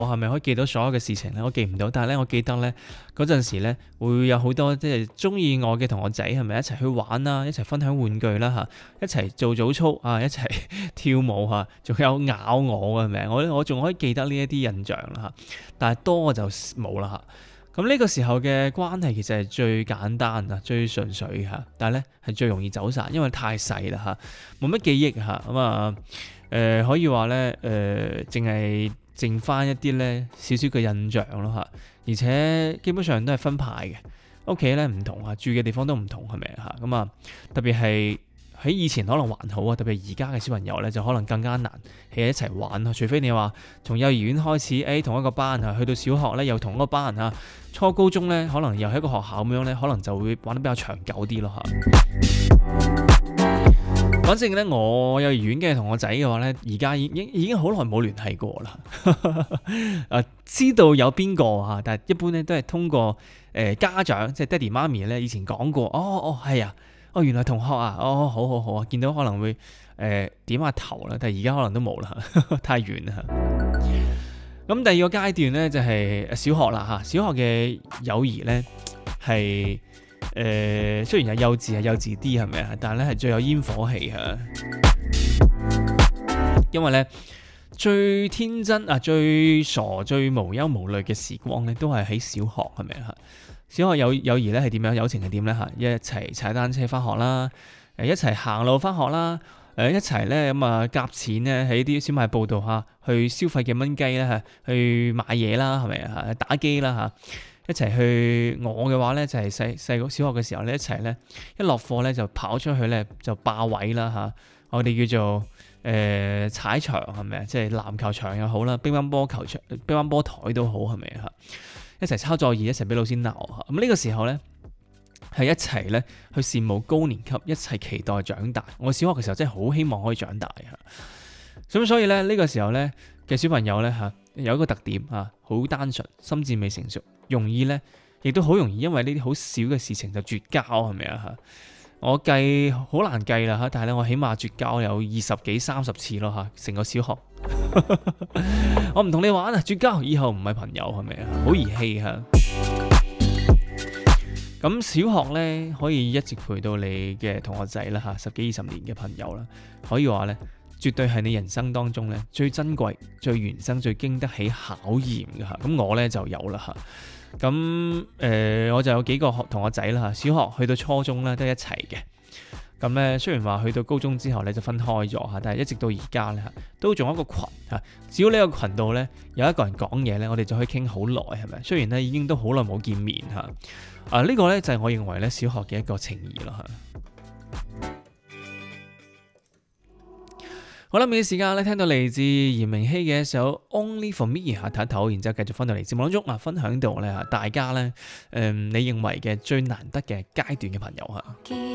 我係咪可以記到所有嘅事情咧？我記唔到，但係咧我記得咧嗰陣時咧會有好多即係中意我嘅同學仔係咪一齊去玩啦，一齊分享玩具啦嚇，一齊做早操啊，一齊跳舞嚇，仲有咬我嘅係咪？我仲可以記得呢一啲印象啦嚇，但係多我就冇啦嚇。咁呢個時候嘅關係其實係最簡單啊，最純粹嚇，但係咧係最容易走散，因為太細啦嚇，冇乜記憶嚇，咁啊可以話咧淨係剩翻一啲咧少少嘅印象咯嚇，而且基本上都係分派嘅，屋企咧唔同啊，住嘅地方都唔同係咪嚇？咁啊特別係喺以前可能還好啊，特別係而家嘅小朋友咧就可能更加難喺一齊玩啊，除非你話從幼兒園開始，同一個班啊，去到小學咧又同一個班啊，初高中咧可能又喺一個學校咁樣咧，可能就會玩得比較長久啲咯嚇。反正咧，我幼兒園嘅同學仔嘅話咧，而家已經好耐冇聯繫過啦。知道有邊個嚇，但係一般咧都係通過家長，即係爹哋媽咪咧以前講過，係啊。原來同學啊，好啊，見到可能會點下頭啦，但係而家可能都冇啦，太遠啦。咁第二個階段咧就係小學啦嚇，小學嘅友誼咧係雖然有幼稚啲係咪啊？但係咧係最有煙火氣嚇，因為咧最天真啊、最傻、最無憂無慮嘅時光咧，都係喺小學係咪啊？小學友誼咧係點樣？友情係點咧嚇？一齊踩單車翻學啦，一齊行路翻學啦，一齊咧咁啊夾錢咧喺啲小賣部度嚇去消費幾蚊雞啦嚇，去買嘢啦係咪啊？打機啦嚇，一齊去。我嘅話咧就係細個小學嘅時候咧一齊咧一落課咧就跑出去咧就霸位啦嚇，我哋叫做踩場係咪啊？即係籃球場又好啦，乒乓波球場、乒乓波台都好係咪啊？一齊抄作業，一齊俾老師鬧嚇。咁呢個時候呢，係一齊呢去羨慕高年級，一齊期待長大。我小學嘅時候真係好希望可以長大嚇。咁所以呢，呢個時候呢嘅小朋友呢，嚇有一個特點嚇，好單純，心智未成熟，容易呢，亦都好容易因為呢啲好小嘅事情就絕交係咪啊嚇？我計好難計啦嚇，但係咧我起碼絕交有20幾30次咯嚇，成個小學。我唔同你玩啊，絕交，以後唔係朋友係咪啊？好兒戲嚇。咁小學咧可以一直陪到你嘅同學仔啦嚇，10幾20年嘅朋友啦，可以話咧絕對係你人生當中咧最珍貴、最原生、最經得起考驗嘅嚇。咁我咧就有啦嚇。咁我就有幾個同學仔啦嚇，小學去到初中咧都一齊嘅。咁咧雖然話去到高中之後咧就分開咗嚇，但係一直到而家咧都仲有一個群嚇。只要呢個群度咧有一個人講嘢咧，我哋就可以傾好耐係咪？雖然咧已經都好耐冇見面嚇。呢個咧就係我認為咧小學嘅一個情誼咯嚇。好啦，呢個時間咧聽到嚟自嚴明熙嘅一首 Only For Me 下睇一睇，然之後繼續翻到嚟節目當中分享到咧大家咧你認為嘅最難得嘅階段嘅朋友嚇。